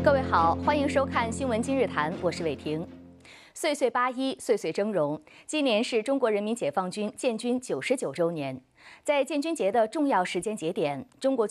各位好，欢迎收看《新闻今日谈》，我是伟婷。岁岁81，岁岁峥嵘。今年是中国人民解放军建军99周年，在建军节的重要时间节点，中国